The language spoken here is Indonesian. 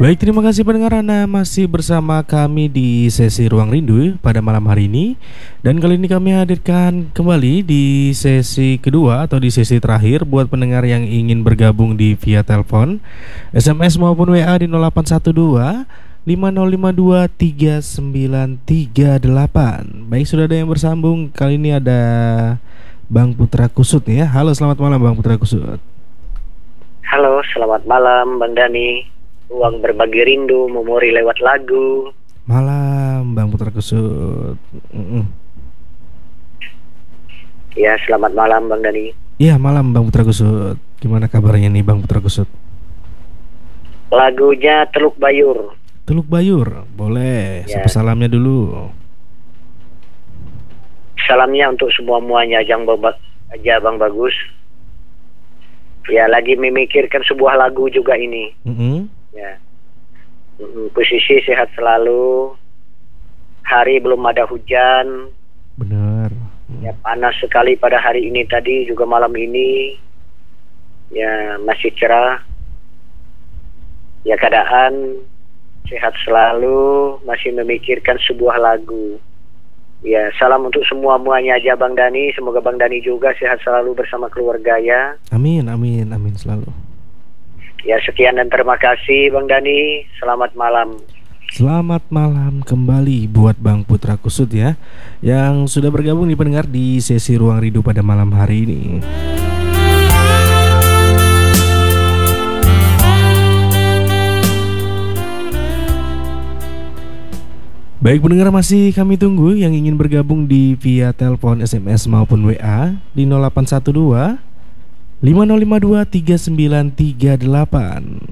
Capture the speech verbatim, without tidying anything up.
Baik, terima kasih pendengar, Anda masih bersama kami di sesi Ruang Rindu pada malam hari ini. Dan kali ini kami hadirkan kembali di sesi kedua atau di sesi terakhir buat pendengar yang ingin bergabung di via telepon, S M S maupun W A di nol delapan satu dua lima nol lima dua tiga sembilan tiga delapan. Baik, sudah ada yang bersambung. Kali ini ada Bang Putra Kusut ya. Halo, selamat malam Bang Putra Kusut. Halo, selamat malam Bang Dani. Ruang berbagi rindu, memori lewat lagu. Malam Bang Putra Kusut. Mm-mm. Ya, selamat malam Bang Dani. Iya, malam Bang Putra Kusut. Gimana kabarnya nih Bang Putra Kusut? Lagunya Teluk Bayur. Teluk Bayur, boleh. Ya. Sapa salamnya dulu. Salamnya untuk semua muanya Jang Babak aja Bang Bagus. Ya, lagi memikirkan sebuah lagu juga ini. Mm-hmm. Ya, Mm, posisi sehat selalu. Hari belum ada hujan. Benar. Ya, panas sekali pada hari ini tadi juga malam ini. Ya, masih cerah. Ya, keadaan sehat selalu. Masih memikirkan sebuah lagu. Ya, salam untuk semua muanya aja Bang Dani. Semoga Bang Dani juga sehat selalu bersama keluarga ya. Amin, amin, amin selalu. Ya, sekian dan terima kasih Bang Dani. Selamat malam. Selamat malam kembali buat Bang Putra Kusut ya, yang sudah bergabung di pendengar di sesi Ruang Rindu pada malam hari ini. Baik pendengar, masih kami tunggu yang ingin bergabung di via telepon, S M S maupun W A di nol delapan satu dua lima nol lima dua tiga sembilan tiga delapan.